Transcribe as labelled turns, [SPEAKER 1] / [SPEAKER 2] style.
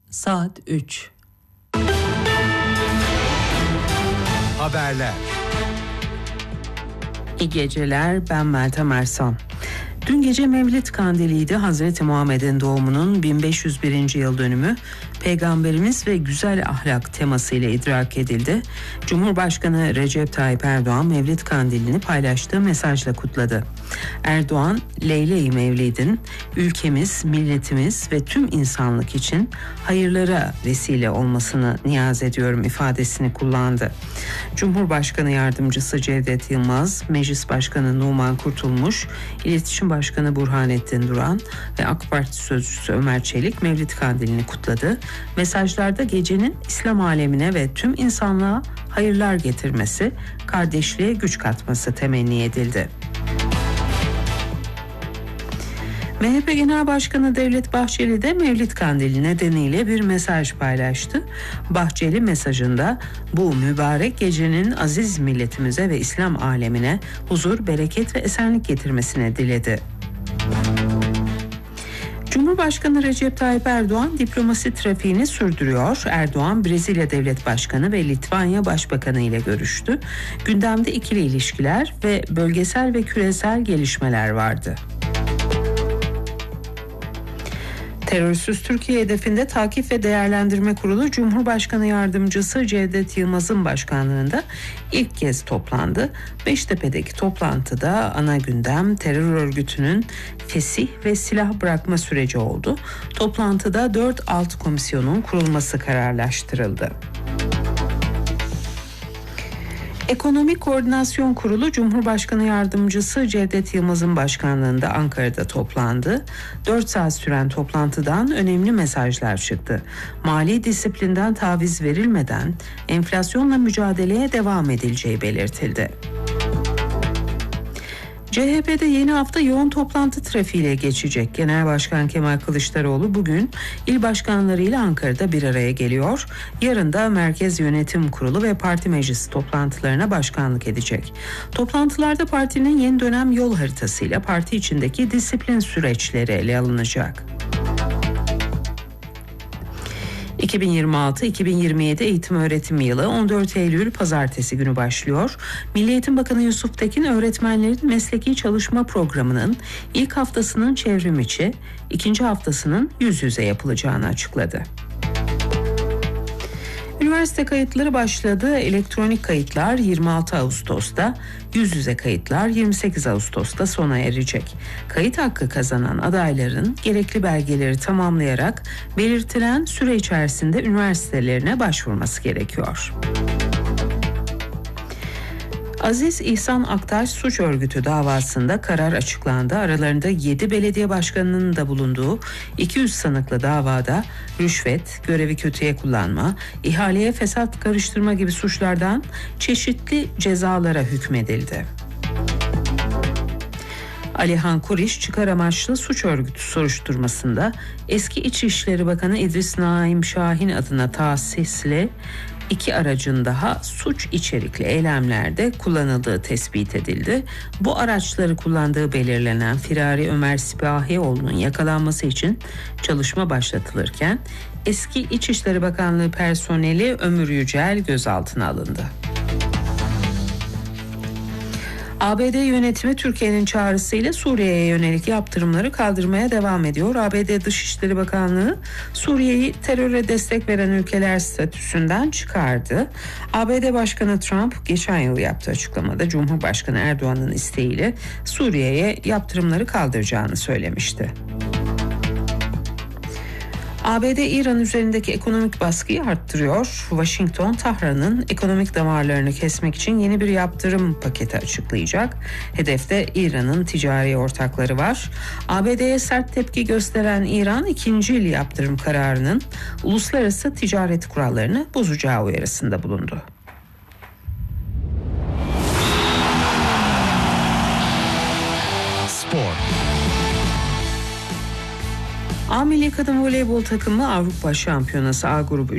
[SPEAKER 1] Saat 3.
[SPEAKER 2] Haberler.
[SPEAKER 1] İyi geceler, ben Meltem Ersan. Dün gece Mevlid Kandili'ydi. Hazreti Muhammed'in doğumunun 1501. yıl dönümü Peygamberimiz ve güzel ahlak temasıyla idrak edildi. Cumhurbaşkanı Recep Tayyip Erdoğan Mevlid Kandili'ni paylaştığı mesajla kutladı. Erdoğan, Leyle-i Mevlid'in ülkemiz, milletimiz ve tüm insanlık için hayırlara vesile olmasını niyaz ediyorum ifadesini kullandı. Cumhurbaşkanı Yardımcısı Cevdet Yılmaz, Meclis Başkanı Numan Kurtulmuş, İletişim Başkanı Burhanettin Duran ve AK Parti Sözcüsü Ömer Çelik Mevlid Kandili'ni kutladı. Mesajlarda gecenin İslam alemine ve tüm insanlığa hayırlar getirmesi, kardeşliğe güç katması temenni edildi. MHP Genel Başkanı Devlet Bahçeli de Mevlid Kandili nedeniyle bir mesaj paylaştı. Bahçeli mesajında bu mübarek gecenin aziz milletimize ve İslam alemine huzur, bereket ve esenlik getirmesini diledi. Cumhurbaşkanı Recep Tayyip Erdoğan diplomasi trafiğini sürdürüyor. Erdoğan, Brezilya Devlet Başkanı ve Litvanya Başbakanı ile görüştü. Gündemde ikili ilişkiler ve bölgesel ve küresel gelişmeler vardı. Terörsüz Türkiye hedefinde Takip ve Değerlendirme Kurulu Cumhurbaşkanı Yardımcısı Cevdet Yılmaz'ın başkanlığında ilk kez toplandı. Beştepe'deki toplantıda ana gündem terör örgütünün fesih ve silah bırakma süreci oldu. Toplantıda 4 alt komisyonun kurulması kararlaştırıldı. Ekonomik Koordinasyon Kurulu Cumhurbaşkanı Yardımcısı Cevdet Yılmaz'ın başkanlığında Ankara'da toplandı. 4 saat süren toplantıdan önemli mesajlar çıktı. Mali disiplinden taviz verilmeden enflasyonla mücadeleye devam edileceği belirtildi. CHP'de yeni hafta yoğun toplantı trafiğiyle geçecek. Genel Başkan Kemal Kılıçdaroğlu bugün il başkanlarıyla Ankara'da bir araya geliyor. Yarın da Merkez Yönetim Kurulu ve parti meclisi toplantılarına başkanlık edecek. Toplantılarda partinin yeni dönem yol haritasıyla parti içindeki disiplin süreçleri ele alınacak. 2026-2027 eğitim öğretim yılı 14 Eylül Pazartesi günü başlıyor. Milli Eğitim Bakanı Yusuf Tekin öğretmenlerin mesleki çalışma programının ilk haftasının çevrim içi, ikinci haftasının yüz yüze yapılacağını açıkladı. Üniversite kayıtları başladı. Elektronik kayıtlar 26 Ağustos'ta, yüz yüze kayıtlar 28 Ağustos'ta sona erecek. Kayıt hakkı kazanan adayların gerekli belgeleri tamamlayarak belirtilen süre içerisinde üniversitelerine başvurması gerekiyor. Aziz İhsan Aktaş suç örgütü davasında karar açıklandı. Aralarında 7 belediye başkanının da bulunduğu 200 sanıklı davada rüşvet, görevi kötüye kullanma, ihaleye fesat karıştırma gibi suçlardan çeşitli cezalara hükmedildi. Alihan Kuriş çıkar amaçlı suç örgütü soruşturmasında eski İçişleri Bakanı İdris Naim Şahin adına tahsisli 2 aracın daha suç içerikli eylemlerde kullanıldığı tespit edildi. Bu araçları kullandığı belirlenen Firari Ömer Sipahioğlu'nun yakalanması için çalışma başlatılırken eski İçişleri Bakanlığı personeli Ömür Yücel gözaltına alındı. ABD yönetimi Türkiye'nin çağrısıyla Suriye'ye yönelik yaptırımları kaldırmaya devam ediyor. ABD Dışişleri Bakanlığı Suriye'yi teröre destek veren ülkeler statüsünden çıkardı. ABD Başkanı Trump geçen yıl yaptığı açıklamada Cumhurbaşkanı Erdoğan'ın isteğiyle Suriye'ye yaptırımları kaldıracağını söylemişti. ABD İran üzerindeki ekonomik baskıyı arttırıyor. Washington, Tahran'ın ekonomik damarlarını kesmek için yeni bir yaptırım paketi açıklayacak. Hedefte İran'ın ticari ortakları var. ABD'ye sert tepki gösteren İran, ikincil yaptırım kararının uluslararası ticaret kurallarını bozacağı uyarısında bulundu.
[SPEAKER 2] Spor.
[SPEAKER 1] A Milli Kadın Voleybol takımı Avrupa Şampiyonası A grubu